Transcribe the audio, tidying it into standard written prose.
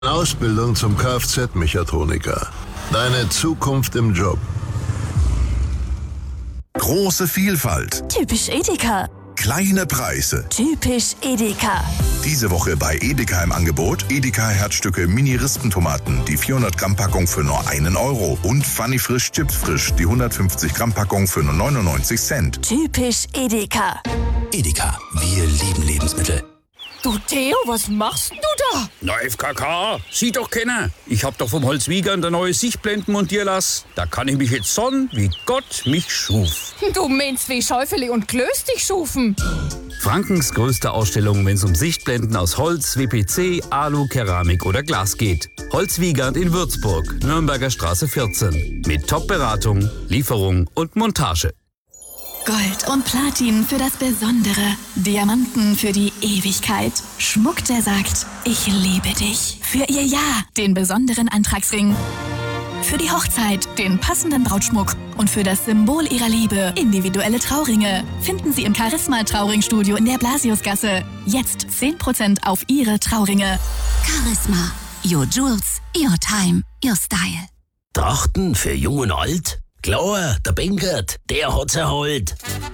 Ausbildung zum Kfz-Mechatroniker. Deine Zukunft im Job. Große Vielfalt. Typisch Edeka. Kleine Preise. Typisch Edeka. Diese Woche bei Edeka im Angebot: Edeka Herzstücke Mini-Rispentomaten, die 400 Gramm Packung für nur 1 Euro. Und Funny Frisch Chips Frisch, die 150 Gramm Packung für nur 99 Cent. Typisch Edeka. Edeka, wir lieben Lebensmittel. Du Theo, was machst denn du da? Na, FKK, sieh doch keiner. Ich hab doch vom Holzwiegern der neue Sichtblenden montieren lassen. Da kann ich mich jetzt sonnen, wie Gott mich schuf. Du meinst wie Schäufele und Klöß dich schufen. Frankens größte Ausstellung, wenn es um Sichtblenden aus Holz, WPC, Alu, Keramik oder Glas geht. Holzwiegand in Würzburg, Nürnberger Straße 14. Mit Top-Beratung, Lieferung und Montage. Gold und Platin für das Besondere. Diamanten für die Ewigkeit. Schmuck, der sagt, ich liebe dich. Für ihr Ja, den besonderen Antragsring. Für die Hochzeit, den passenden Brautschmuck. Und für das Symbol ihrer Liebe, individuelle Trauringe. Finden Sie im Charisma Trauringstudio in der Blasiusgasse. Jetzt 10% auf Ihre Trauringe. Charisma. Your jewels, your time, your style. Trachten für Jung und Alt? Klar, der Benkert, der hat's erholt.